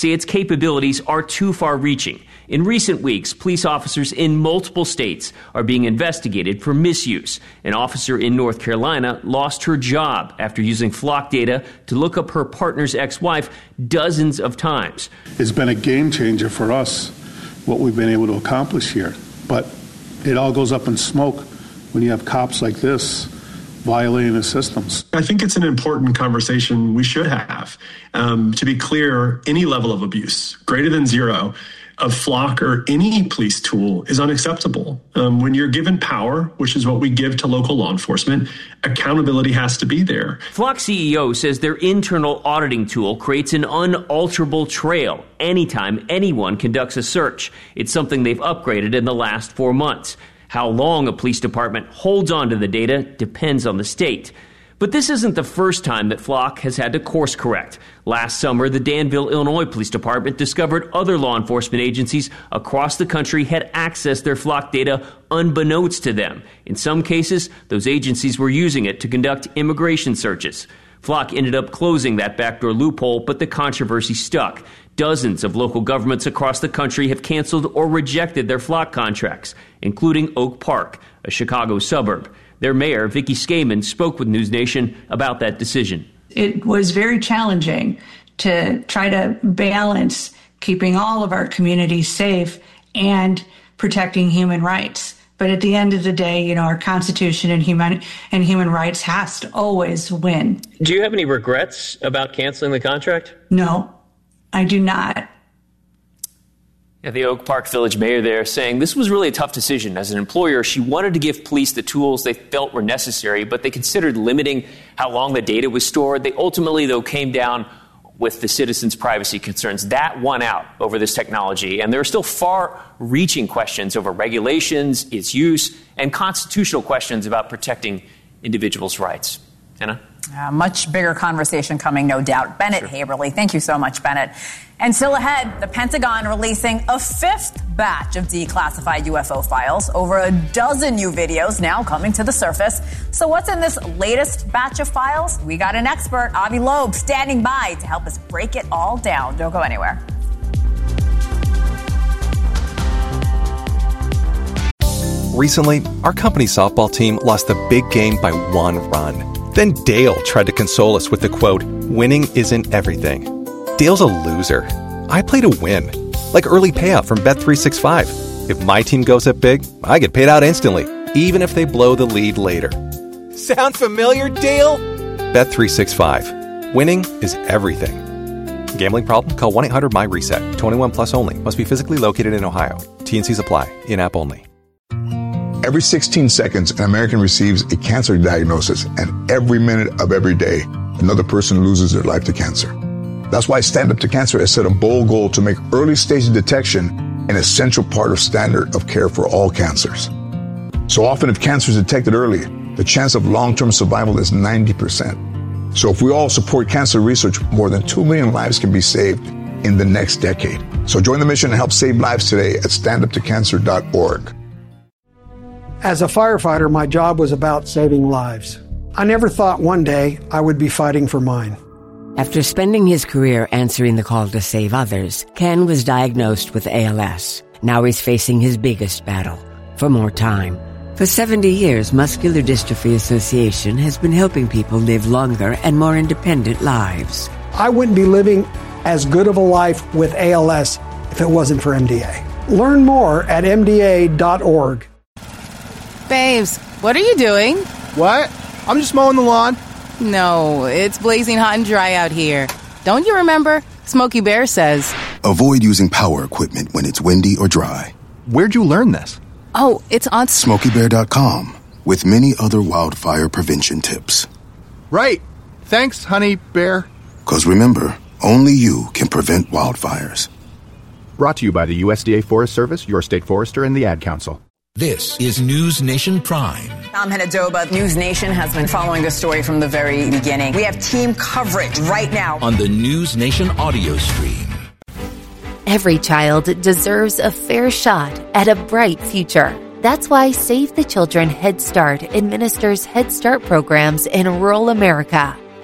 say its capabilities are too far-reaching. In recent weeks, police officers in multiple states are being investigated for misuse. An officer in North Carolina lost her job after using Flock data to look up her partner's ex-wife dozens of times. It's been a game changer for us, what we've been able to accomplish here. But it all goes up in smoke when you have cops like this violating the systems. I think it's an important conversation we should have. To be clear, any level of abuse, greater than zero, of Flock or any police tool is unacceptable. When you're given power, which is what we give to local law enforcement, accountability has to be there. Flock CEO says their internal auditing tool creates an unalterable trail anytime anyone conducts a search. It's something they've upgraded in the last 4 months. How long a police department holds on to the data depends on the state. But this isn't the first time that Flock has had to course correct. Last summer, the Danville, Illinois Police Department discovered other law enforcement agencies across the country had accessed their Flock data unbeknownst to them. In some cases, those agencies were using it to conduct immigration searches. Flock ended up closing that backdoor loophole, but the controversy stuck. Dozens of local governments across the country have canceled or rejected their Flock contracts, including Oak Park, a Chicago suburb. Their mayor, Vicki Skaman, spoke with News Nation about that decision. It was very challenging to try to balance keeping all of our communities safe and protecting human rights. But at the end of the day, our Constitution and human rights has to always win. Do you have any regrets about canceling the contract? No, I do not. Yeah, the Oak Park Village mayor there saying this was really a tough decision. As an employer, she wanted to give police the tools they felt were necessary, but they considered limiting how long the data was stored. They ultimately, though, came down with the citizens' privacy concerns. That won out over this technology. And there are still far-reaching questions over regulations, its use, and constitutional questions about protecting individuals' rights. Anna? Much bigger conversation coming, no doubt. Bennett Haberly, thank you so much, Bennett. And still ahead, the Pentagon releasing a 5th batch of declassified UFO files. Over a dozen new videos now coming to the surface. So what's in this latest batch of files? We got an expert, Avi Loeb, standing by to help us break it all down. Don't go anywhere. Recently, our company's softball team lost the big game by 1 run. Then Dale tried to console us with the quote, "Winning isn't everything." Dale's a loser. I play to win. Like early payout from Bet365. If my team goes up big, I get paid out instantly, even if they blow the lead later. Sound familiar, Dale? Bet365. Winning is everything. Gambling problem? Call 1-800-MY-RESET. 21 plus only. Must be physically located in Ohio. T&Cs apply. In-app only. Every 16 seconds, an American receives a cancer diagnosis, and every minute of every day, another person loses their life to cancer. That's why Stand Up to Cancer has set a bold goal to make early-stage detection an essential part of standard of care for all cancers. So often, if cancer is detected early, the chance of long-term survival is 90%. So if we all support cancer research, more than 2 million lives can be saved in the next decade. So join the mission and help save lives today at standuptocancer.org. As a firefighter, my job was about saving lives. I never thought one day I would be fighting for mine. After spending his career answering the call to save others, Ken was diagnosed with ALS. Now he's facing his biggest battle, for more time. For 70 years, Muscular Dystrophy Association has been helping people live longer and more independent lives. I wouldn't be living as good of a life with ALS if it wasn't for MDA. Learn more at MDA.org. Babes, what are you doing? What? I'm just mowing the lawn. No, it's blazing hot and dry out here. Don't you remember? Smokey Bear says, avoid using power equipment when it's windy or dry. Where'd you learn this? Oh, it's on SmokeyBear.com with many other wildfire prevention tips. Right. Thanks, honey bear. 'Cause remember, only you can prevent wildfires. Brought to you by the USDA Forest Service, your state forester, and the Ad Council. This is News Nation Prime. I'm Henadoba. News Nation has been following this story from the very beginning. We have team coverage right now on the News Nation audio stream. Every child deserves a fair shot at a bright future. That's why Save the Children Head Start administers Head Start programs in rural America.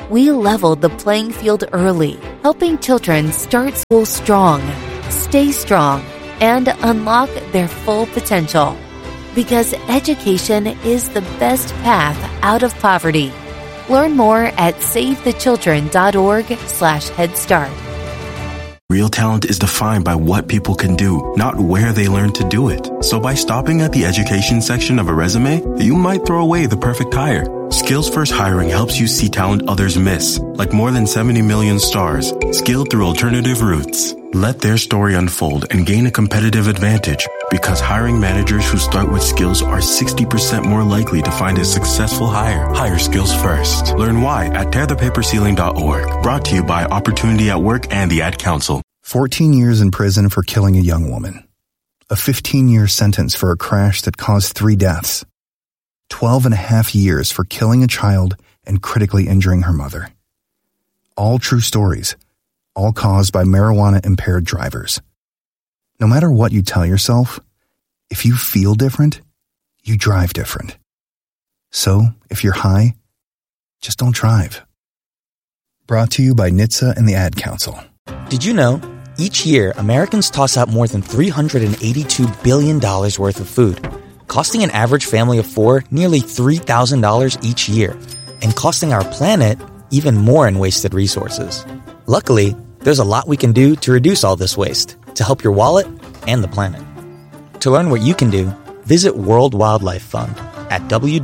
We leveled the playing field early, helping children start school strong, stay strong, and unlock their full potential. Because education is the best path out of poverty. Learn more at savethechildren.org/Head Start. Real talent is defined by what people can do, not where they learn to do it. So by stopping at the education section of a resume, you might throw away the perfect hire. Skills First Hiring helps you see talent others miss, like more than 70 million stars, skilled through alternative routes. Let their story unfold and gain a competitive advantage, because hiring managers who start with skills are 60% more likely to find a successful hire. Hire skills first. Learn why at tearthepaperceiling.org. Brought to you by Opportunity at Work and the Ad Council. 14 years in prison for killing a young woman. A 15-year sentence for a crash that caused 3 deaths. 12 and a half years for killing a child and critically injuring her mother. All true stories. All caused by marijuana-impaired drivers. No matter what you tell yourself, if you feel different, you drive different. So, if you're high, just don't drive. Brought to you by NHTSA and the Ad Council. Did you know, each year, Americans toss out more than $382 billion worth of food, costing an average family of 4 nearly $3,000 each year, and costing our planet even more in wasted resources. Luckily, there's a lot we can do to reduce all this waste, to help your wallet and the planet. To learn what you can do, visit World Wildlife Fund at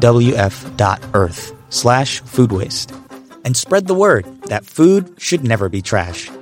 wwf.earth/food waste. And spread the word that food should never be trash.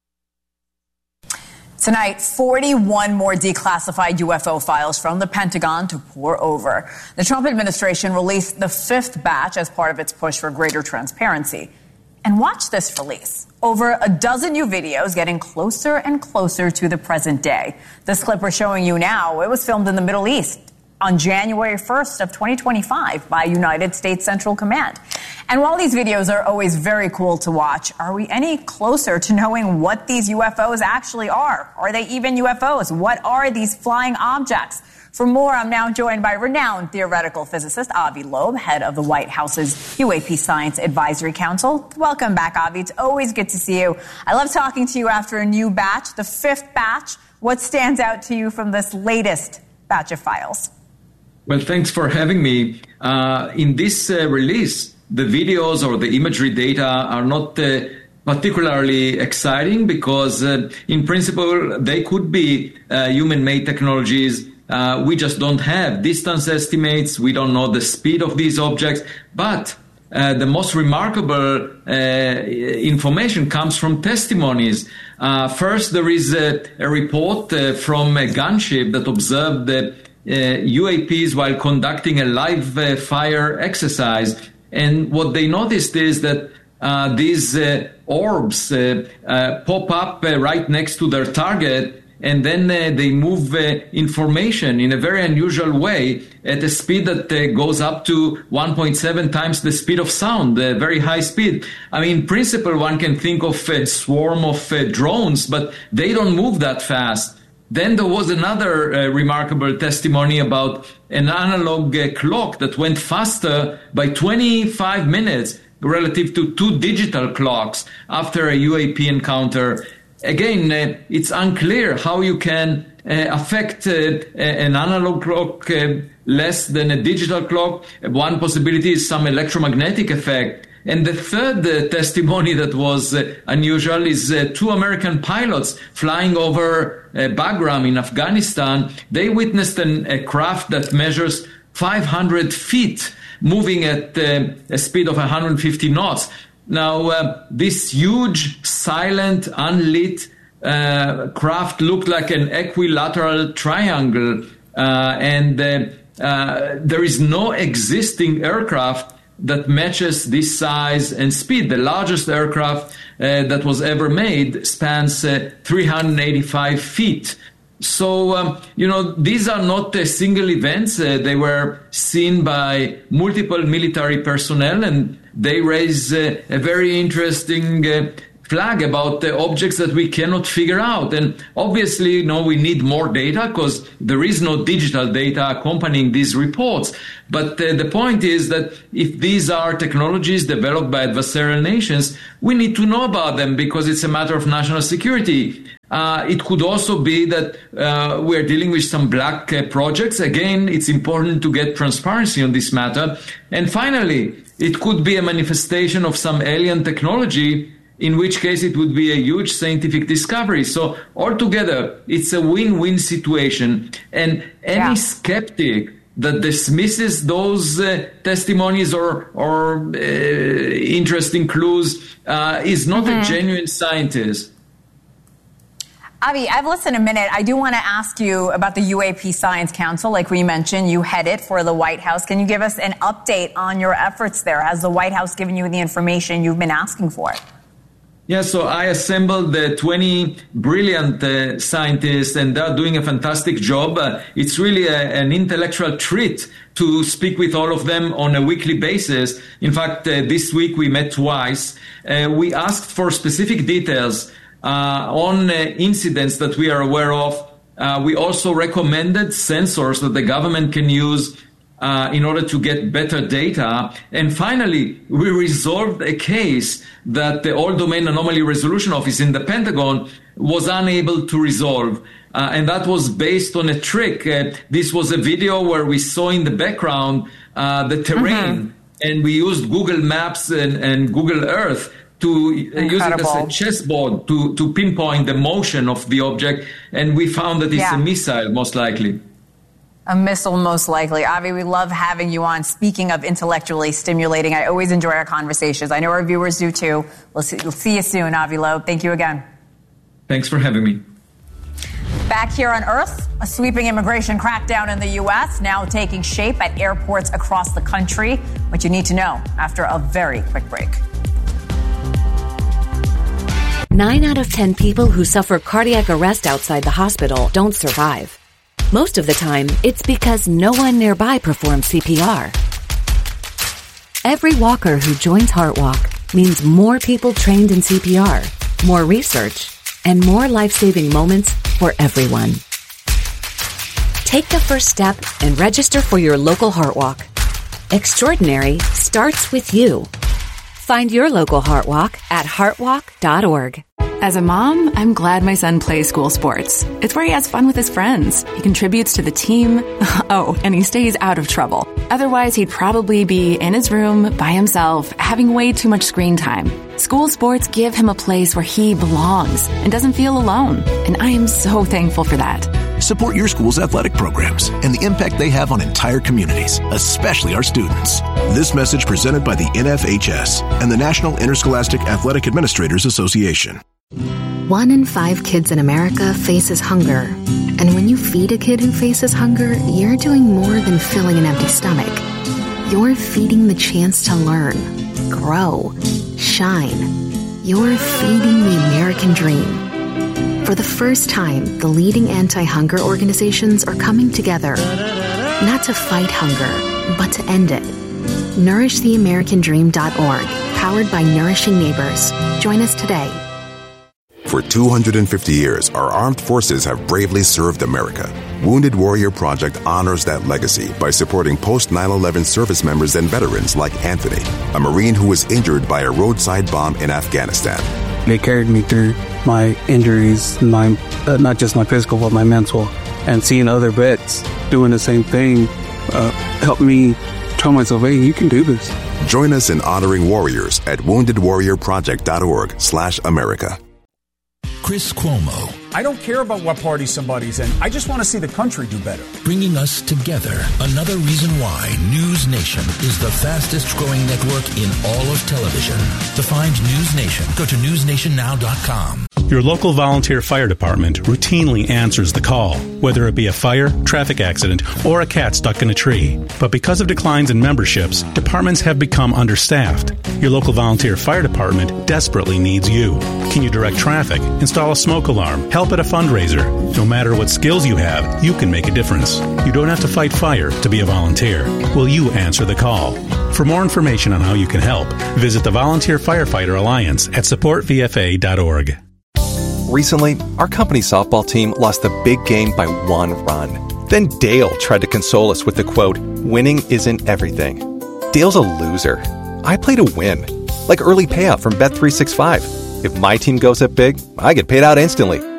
Tonight, 41 more declassified UFO files from the Pentagon to pour over. The Trump administration released the 5th batch as part of its push for greater transparency. And watch this release. Over a dozen new videos getting closer and closer to the present day. This clip we're showing you now, it was filmed in the Middle East on January 1st of 2025 by United States Central Command. And while these videos are always very cool to watch, are we any closer to knowing what these UFOs actually are? Are they even UFOs? What are these flying objects? For more, I'm now joined by renowned theoretical physicist Avi Loeb, head of the White House's UAP Science Advisory Council. Welcome back, Avi. It's always good to see you. I love talking to you after a new batch, the 5th batch. What stands out to you from this latest batch of files? Well, thanks for having me. In this release, the videos or the imagery data are not particularly exciting because, in principle, they could be human-made technologies. We just don't have distance estimates. We don't know the speed of these objects. But the most remarkable information comes from testimonies. First, there is a report from a gunship that observed UAPs while conducting a live fire exercise. And what they noticed is that these orbs pop up right next to their target, and then they move information in a very unusual way at a speed that goes up to 1.7 times the speed of sound, very high speed. I mean, in principle, one can think of a swarm of drones, but they don't move that fast. Then there was another remarkable testimony about an analog clock that went faster by 25 minutes relative to 2 digital clocks after a UAP encounter. Again, it's unclear how you can affect an analog clock less than a digital clock. One possibility is some electromagnetic effect. And the third testimony that was unusual is 2 American pilots flying over Bagram in Afghanistan. They witnessed a craft that measures 500 feet moving at a speed of 150 knots. Now, this huge, silent, unlit craft looked like an equilateral triangle, and there is no existing aircraft that matches this size and speed. The largest aircraft that was ever made spans 385 feet. So, these are not single events. They were seen by multiple military personnel, and they raise a very interesting flag about the objects that we cannot figure out. And obviously, we need more data because there is no digital data accompanying these reports. But the point is that if these are technologies developed by adversarial nations, we need to know about them because it's a matter of national security. It could also be that we're dealing with some black projects. Again, it's important to get transparency on this matter. And finally, it could be a manifestation of some alien technology, in which case it would be a huge scientific discovery. So altogether, it's a win-win situation. And any skeptic that dismisses those testimonies or interesting clues is not a genuine scientist. Avi, I have less than a minute. I do want to ask you about the UAP Science Council. Like we mentioned, you head it for the White House. Can you give us an update on your efforts there? Has the White House given you the information you've been asking for? Yeah, so I assembled 20 brilliant scientists, and they're doing a fantastic job. It's really an intellectual treat to speak with all of them on a weekly basis. In fact, this week we met twice. We asked for specific details on incidents that we are aware of. We also recommended sensors that the government can use in order to get better data. And finally, we resolved a case that the All-Domain Anomaly Resolution Office in the Pentagon was unable to resolve. And that was based on a trick. This was a video where we saw in the background the terrain, and we used Google Maps and Google Earth to use it as a chessboard to pinpoint the motion of the object. And we found that it's a missile, most likely. A missile, most likely. Avi, we love having you on. Speaking of intellectually stimulating, I always enjoy our conversations. I know our viewers do too. We'll see you soon, Avi Loeb. Thank you again. Thanks for having me. Back here on Earth, a sweeping immigration crackdown in the U.S. now taking shape at airports across the country. What you need to know after a very quick break. 9 out of 10 people who suffer cardiac arrest outside the hospital don't survive. Most of the time, it's because no one nearby performs CPR. Every walker who joins HeartWalk means more people trained in CPR, more research, and more life-saving moments for everyone. Take the first step and register for your local HeartWalk. Extraordinary starts with you. Find your local HeartWalk at heartwalk.org. As a mom, I'm glad my son plays school sports. It's where he has fun with his friends. He contributes to the team. Oh, and he stays out of trouble. Otherwise, he'd probably be in his room by himself, having way too much screen time. School sports give him a place where he belongs and doesn't feel alone. And I am so thankful for that. Support your school's athletic programs and the impact they have on entire communities, especially our students. This message presented by the NFHS and the National Interscholastic Athletic Administrators Association. 1 in 5 kids in America faces hunger. And when you feed a kid who faces hunger, you're doing more than filling an empty stomach. You're feeding the chance to learn, grow, shine. You're feeding the American dream. For the first time, the leading anti-hunger organizations are coming together, not to fight hunger, but to end it. NourishTheAmericanDream.org, powered by Nourishing Neighbors. Join us today. For 250 years, our armed forces have bravely served America. Wounded Warrior Project honors that legacy by supporting post-9/11 service members and veterans like Anthony, a Marine who was injured by a roadside bomb in Afghanistan. They carried me through my injuries, not just my physical, but my mental. And seeing other vets doing the same thing helped me tell myself, hey, you can do this. Join us in honoring warriors at woundedwarriorproject.org/America. Chris Cuomo. I don't care about what party somebody's in. I just want to see the country do better. Bringing us together. Another reason why News Nation is the fastest growing network in all of television. To find News Nation, go to newsnationnow.com. Your local volunteer fire department routinely answers the call, whether it be a fire, traffic accident, or a cat stuck in a tree. But because of declines in memberships, departments have become understaffed. Your local volunteer fire department desperately needs you. Can you direct traffic, install a smoke alarm, help at a fundraiser? No matter what skills you have, you can make a difference. You don't have to fight fire to be a volunteer. Will you answer the call? For more information on how you can help, visit the Volunteer Firefighter Alliance at supportvfa.org. Recently, our company softball team lost the big game by 1 run. Then Dale tried to console us with the quote, "Winning isn't everything." Dale's a loser. I play to win. Like early payout from Bet365. If my team goes up big, I get paid out instantly.